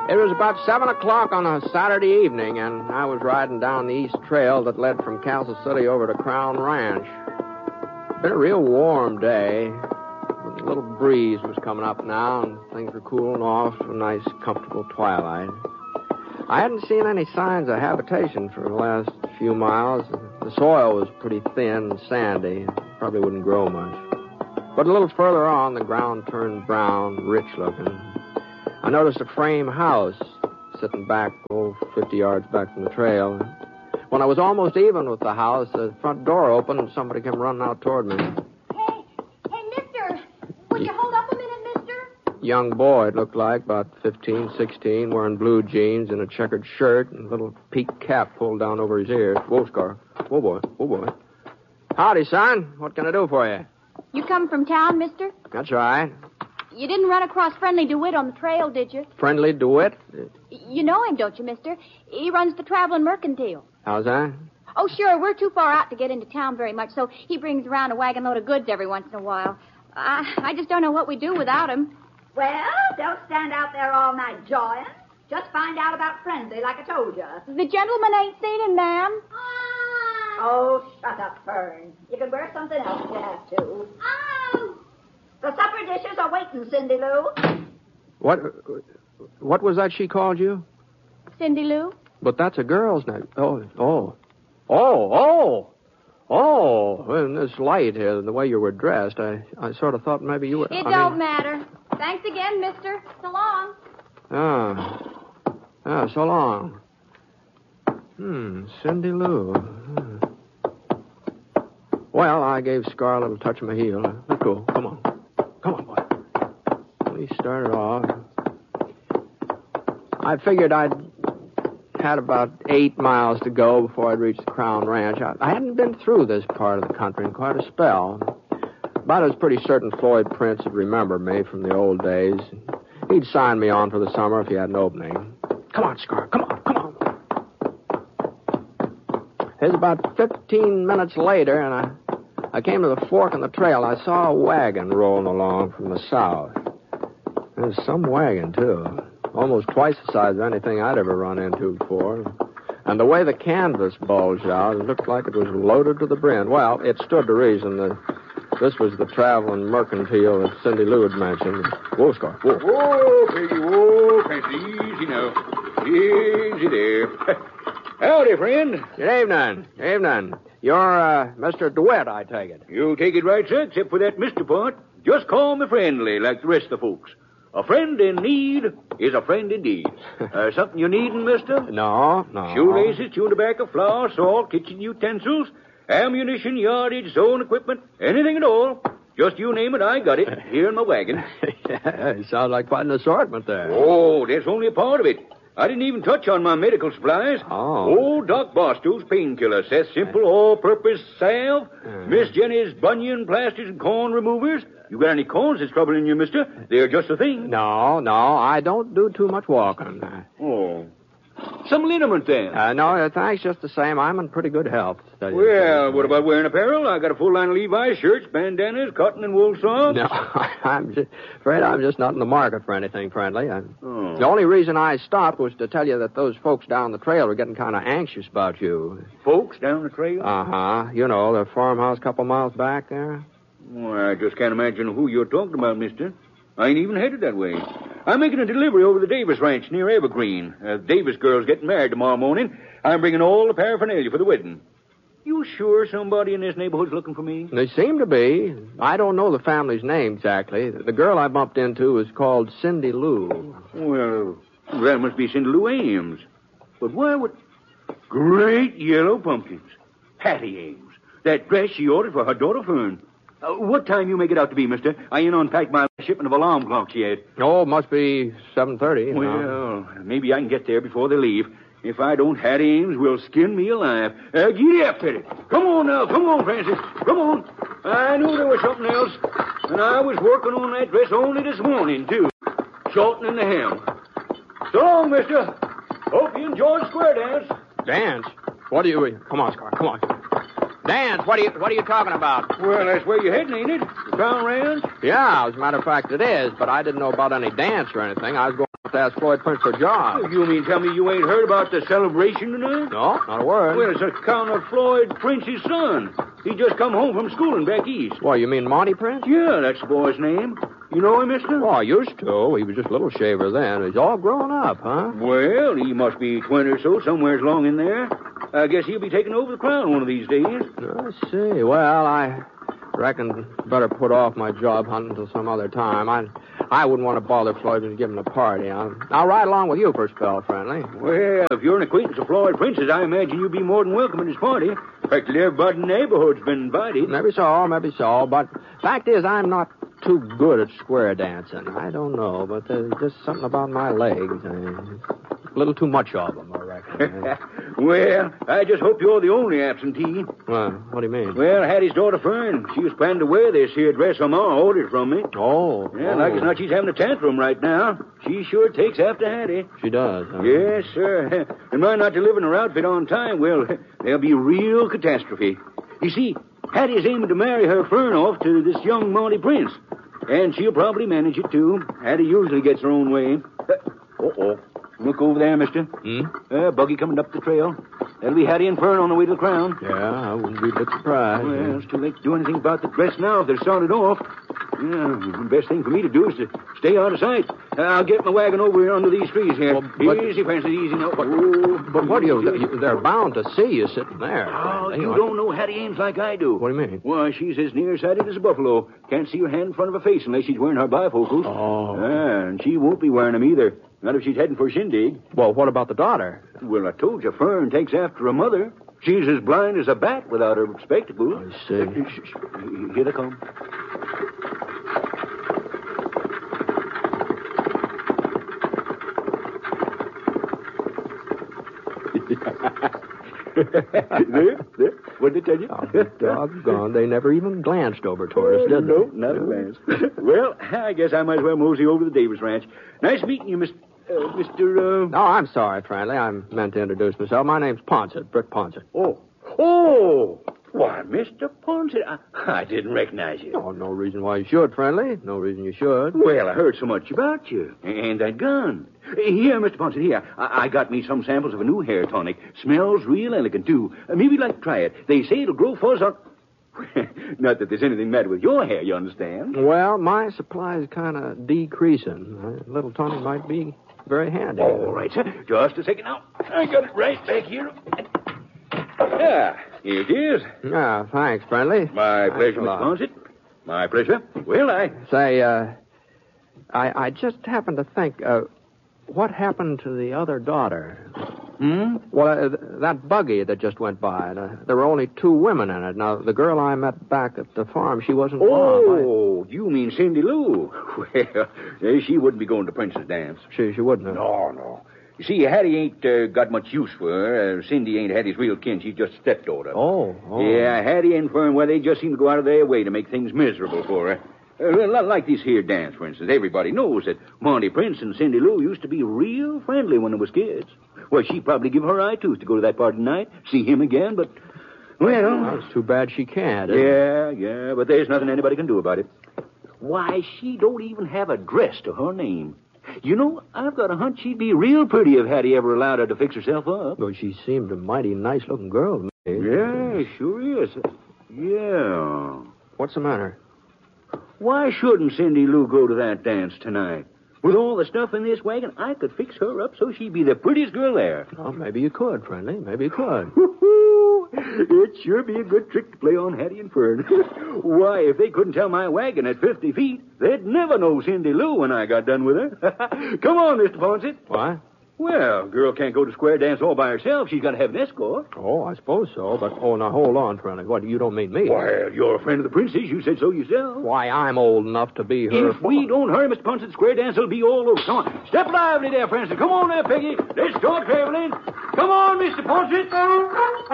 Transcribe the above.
It was about 7 o'clock on a Saturday evening, and I was riding down the east trail that led from Castle City over to Crown Ranch. It's been a real warm day. A little breeze was coming up now, and things were cooling off to a nice, comfortable twilight. I hadn't seen any signs of habitation for the last few miles. The soil was pretty thin and sandy. Probably wouldn't grow much. But a little further on, the ground turned brown, rich-looking. I noticed a frame house sitting back, 50 yards back from the trail. When I was almost even with the house, the front door opened and somebody came running out toward me. Hey, mister, would you hold up a minute, mister? Young boy, it looked like, about 15, 16, wearing blue jeans and a checkered shirt and a little peaked cap pulled down over his ears. Whoa, Scar. Whoa, boy. Howdy, son. What can I do for you? You come from town, mister? That's right. You didn't run across Friendly DeWitt on the trail, did you? Friendly DeWitt? You know him, don't you, mister? He runs the Traveling Mercantile. How's that? Oh, sure. We're too far out to get into town very much, so he brings around a wagon load of goods every once in a while. I just don't know what we'd do without him. Well, don't stand out there all night jawing. Just find out about Friendly, like I told you. The gentleman ain't seen him, ma'am. Oh, shut up, Fern. You can wear something else if you have to. Oh! The supper dishes are waiting, Cindy Lou. What was that she called you? Cindy Lou? But that's a girl's name. Oh. In this light here, the way you were dressed, I sort of thought maybe you were... It don't matter. Thanks again, mister. So long. So long. Cindy Lou. Well, I gave Scar a little touch of my heel. Let go. Come on, boy. We started off. I figured I'd had about 8 miles to go before I'd reach the Crown Ranch. I hadn't been through this part of the country in quite a spell. But I was pretty certain Floyd Prince would remember me from the old days. He'd sign me on for the summer if he had an opening. Come on, Scar. Come on. It was about 15 minutes later, and I came to the fork in the trail. I saw a wagon rolling along from the south. It was some wagon, too. Almost twice the size of anything I'd ever run into before. And the way the canvas bulged out, it looked like it was loaded to the brim. Well, it stood to reason that this was the Traveling Mercantile that Cindy Lou had mentioned. Whoa, Scar. Whoa. Whoa, Peggy. Easy now. Easy there. Howdy, friend. Good evening. You're, Mr. DeWitt, I take it. You take it right, sir, except for that Mr. part. Just call me Friendly, like the rest of the folks. A friend in need is a friend indeed. Something you needin', mister? No. Shoelaces, chewing tobacco, flour, salt, kitchen utensils, ammunition, yardage, zone equipment, anything at all. Just you name it, I got it, here in my wagon. Yeah, it sounds like quite an assortment there. Oh, that's only a part of it. I didn't even touch on my medical supplies. Oh. Old Doc Barstow's painkiller, Seth's simple all-purpose salve, Miss Jenny's bunion plasters and corn removers. You got any corns that's troubling you, mister? They're just a thing. No, I don't do too much walking. Oh. Some liniment, then? No, thanks, just the same. I'm in pretty good health. Well, what about wearing apparel? I got a full line of Levi's shirts, bandanas, cotton and wool socks. No, I'm afraid I'm just not in the market for anything friendly. The only reason I stopped was to tell you that those folks down the trail were getting kind of anxious about you. Folks down the trail? Uh-huh. You know, the farmhouse a couple miles back there. Well, I just can't imagine who you're talking about, mister. I ain't even headed that way. I'm making a delivery over the Davis Ranch near Evergreen. Davis girl's getting married tomorrow morning. I'm bringing all the paraphernalia for the wedding. You sure somebody in this neighborhood's looking for me? They seem to be. I don't know the family's name exactly. The girl I bumped into is called Cindy Lou. Well, that must be Cindy Lou Ames. But why would... Great yellow pumpkins. Hattie Ames. That dress she ordered for her daughter Fern. What time you make it out to be, mister? I ain't unpacked my shipment of alarm clocks yet. Oh, it must be 7:30. Well, maybe I can get there before they leave. If I don't, Hattie Ames will skin me alive. Giddy up, Teddy. Come on now. Come on, Francis. Come on. I knew there was something else. And I was working on that dress only this morning, too. Shortening the hem. So long, mister. Hope you enjoy the square dance. Dance? What do you... Come on, Scar. Come on. Dance? What are you talking about? Well, that's where you're heading, ain't it? The Crown Ranch? Yeah, as a matter of fact, it is. But I didn't know about any dance or anything. I was going to ask Floyd Prince for a job. You mean tell me you ain't heard about the celebration tonight? No, not a word. Well, it's account of Floyd Prince's son. He just come home from schooling back east. Well, you mean Monty Prince? Yeah, that's the boy's name. You know him, mister? Oh, I used to. He was just a little shaver then. He's all grown up, huh? Well, he must be 20 or so, somewheres along in there. I guess he'll be taking over the crown one of these days. I see. Well, I reckon better put off my job hunting until some other time. I wouldn't want to bother Floyd and give him a party. I'll ride along with you for a spell, friendly. Well, if you're an acquaintance of Floyd Prince's, I imagine you'd be more than welcome at his party. Practically everybody in the neighborhood's been invited. Maybe so. But fact is, I'm not too good at square dancing. I don't know, but there's just something about my legs. A little too much of them, I reckon. Well, I just hope you're the only absentee. Well, what do you mean? Well, Hattie's daughter Fern, she was planning to wear this here dress her ma ordered from me. Oh. Yeah, like it's not she's having a tantrum right now. She sure takes after Hattie. She does, huh? Yes, sir. And my not delivering her outfit on time, well, there'll be real catastrophe. You see, Hattie's aiming to marry her Fern off to this young Monty Prince. And she'll probably manage it, too. Hattie usually gets her own way. Uh-oh. Look over there, mister. Buggy coming up the trail. That'll be Hattie and Fern on the way to the crown. Yeah, I wouldn't be a bit surprised. Well, it's too late to do anything about the dress now if they're started off. Yeah, the best thing for me to do is to stay out of sight. I'll get my wagon over here under these trees here. Well, easy, Francis, easy now. But what do you... They're bound to see you sitting there. Oh, you don't know Hattie Ames like I do. What do you mean? Why, she's as nearsighted as a buffalo. Can't see her hand in front of her face unless she's wearing her bifocals. Oh. And she won't be wearing them either. Not if she's heading for Shindig. Well, what about the daughter? Well, I told you, Fern takes after her mother. She's as blind as a bat without her spectacles. I see. Here they come. There. What did they tell you? Oh, doggone. They never even glanced over toward us, did they? No, not a glance. Well, I guess I might as well mosey over to the Davis Ranch. Nice meeting you, Mr. No, I'm sorry, friendly. I meant to introduce myself. My name's Ponset, Britt Ponset. Oh! Why, Mr. Ponset, I didn't recognize you. Oh, no reason why you should, friendly. No reason you should. Well, I heard so much about you. And that gun. Here, Mr. Ponset, here. I got me some samples of a new hair tonic. Smells real elegant, too. Maybe you'd like to try it. They say it'll grow fuzz on... Not that there's anything matter with your hair, you understand. Well, my supply is kind of decreasing. A little tonic might be very handy. All right, sir. Just a second now. I got it right back here. Yeah, here it is. Yeah, thanks, friendly. My pleasure, Mr. Ponset. My pleasure. Well, Say, I just happened to think, what happened to the other daughter? Well, that buggy that just went by, there were only 2 women in it. Now, the girl I met back at the farm, she wasn't Oh, you mean Cindy Lou? Well, she wouldn't be going to Prince's dance. She wouldn't have. No. You see, Hattie ain't got much use for her. Cindy ain't Hattie's real kin. She's just a stepdaughter. Oh. Yeah, Hattie and Fern, well, they just seem to go out of their way to make things miserable for her. Like this here dance, for instance. Everybody knows that Monty Prince and Cindy Lou used to be real friendly when they was kids. Well, she'd probably give her eye tooth to go to that party tonight, see him again, but... Well, it's too bad she can't. Yeah, but there's nothing anybody can do about it. Why, she don't even have a dress to her name. You know, I've got a hunch she'd be real pretty if Hattie ever allowed her to fix herself up. Well, she seemed a mighty nice-looking girl to me. Yeah, sure is. Yeah. What's the matter? Why shouldn't Cindy Lou go to that dance tonight? With all the stuff in this wagon, I could fix her up so she'd be the prettiest girl there. Oh, maybe you could, friendly. Maybe you could. It'd sure be a good trick to play on Hattie and Fern. Why, if they couldn't tell my wagon at 50 feet, they'd never know Cindy Lou when I got done with her. Come on, Mr. Ponset. What? Well, girl can't go to square dance all by herself. She's got to have an escort. Oh, I suppose so. But, now hold on, friendly. What, you don't mean me? Well, you're a friend of the princess. You said so yourself. Why, I'm old enough to be her... If we don't hurry, Mr. Ponset, square dance will be all over. Come on. Step lively there, Francis. Come on there, Peggy. Let's go traveling. Come on, Mr. Ponset.